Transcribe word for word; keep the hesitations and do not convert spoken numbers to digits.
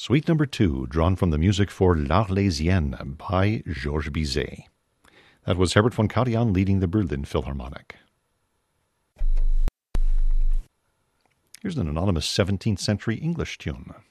Suite number two, drawn from the music for L'Arlésienne by Georges Bizet. That was Herbert von Karajan leading the Berlin Philharmonic. Here's an anonymous seventeenth century English tune.